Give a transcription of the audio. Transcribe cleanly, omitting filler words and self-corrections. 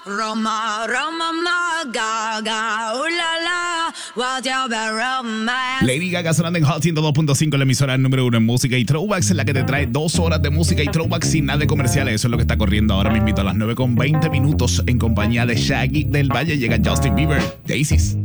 Roma, Roma, ma, Gaga, la la, what you be romance. Lady Gaga sonando en Hot 102.5, la emisora número 1 en música y throwbacks, en la que te trae 2 horas de música y throwbacks sin nada de comerciales. Eso es lo que está corriendo ahora mismo a las 9:20 en compañía de Shaggy del Valle. Llega Justin Bieber, Daisies.